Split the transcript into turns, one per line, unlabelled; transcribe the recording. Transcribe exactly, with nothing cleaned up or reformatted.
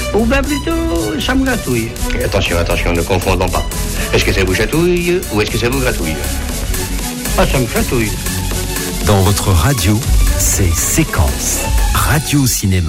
Ou bien plutôt, ça me gratouille.
Attention, attention, ne confondons pas. Est-ce que ça vous chatouille ou est-ce que ça vous gratouille?
Ah, ça me chatouille.
Dans votre radio, c'est Séquence, Radio Cinéma.